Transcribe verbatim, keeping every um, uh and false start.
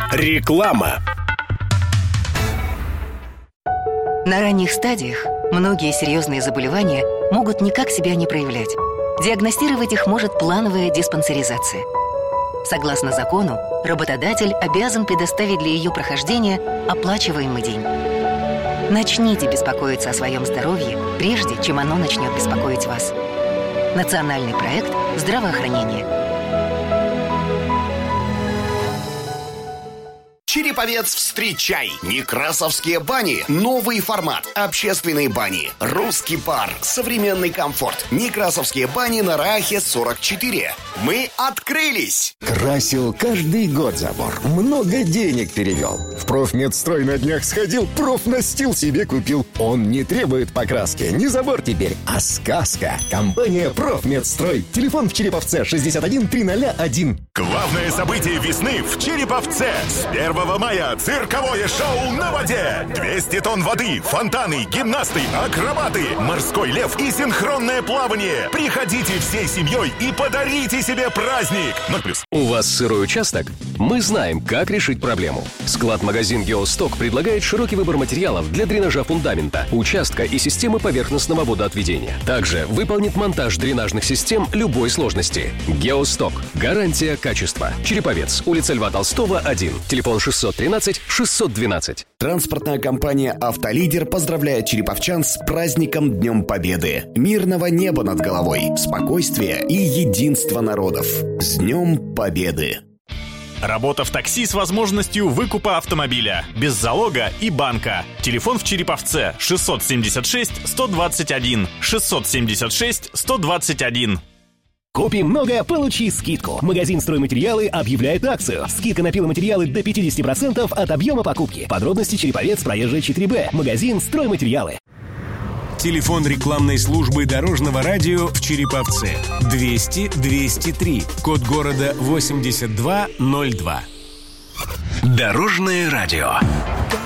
Реклама. На ранних стадиях многие серьезные заболевания могут никак себя не проявлять. Диагностировать их может плановая диспансеризация. Согласно закону, работодатель обязан предоставить для ее прохождения оплачиваемый день. Начните беспокоиться о своем здоровье, прежде чем оно начнет беспокоить вас. Национальный проект здравоохранения. Череповец, встречай! Некрасовские бани. Новый формат. Общественные бани. Русский пар. Современный комфорт. Некрасовские бани на Раасе сорок четыре. Мы открылись! Красил каждый год забор. Много денег перевел. В Профмедстрой на днях сходил, профнастил себе купил. Он не требует покраски. Не забор теперь, а сказка. Компания Профмедстрой. Телефон в Череповце шестьдесят один триста один. Главное событие весны в Череповце. С первого мая цирковое шоу на воде. двести тонн воды, фонтаны, гимнасты, акробаты, морской лев и синхронное плавание. Приходите всей семьей и подарите себе праздник. ноль плюс. У вас сырой участок? Мы знаем, как решить проблему. Склад-магазин «Геосток» предлагает широкий выбор материалов для дренажа фундамента, участка и системы поверхностного водоотведения. Также выполнит монтаж дренажных систем любой сложности. «Геосток». Гарантия качества. Череповец. Улица Льва Толстого, один. Телефон шестьсот тринадцать шестьсот двенадцать. Транспортная компания «Автолидер» поздравляет череповчан с праздником Днем Победы. Мирного неба над головой, спокойствия и единства народов. С Днем Победы! Работа в такси с возможностью выкупа автомобиля. Без залога и банка. Телефон в Череповце шестьсот семьдесят шесть сто двадцать один. шестьсот семьдесят шесть сто двадцать один. Купи много, получи скидку. Магазин «Стройматериалы» объявляет акцию. Скидка на пиломатериалы до пятьдесят процентов от объема покупки. Подробности Череповец, проезжая четыре Б. Магазин «Стройматериалы». Телефон рекламной службы Дорожного радио в Череповце двести двести три. Код города восемьдесят два ноль два. Дорожное радио.